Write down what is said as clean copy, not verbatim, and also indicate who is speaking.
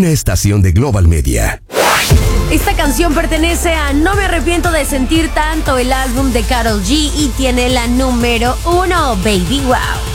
Speaker 1: una estación de Global Media.
Speaker 2: Esta canción pertenece a No me arrepiento de sentir tanto, el álbum de Karol G, y tiene la número 1, Baby Wow.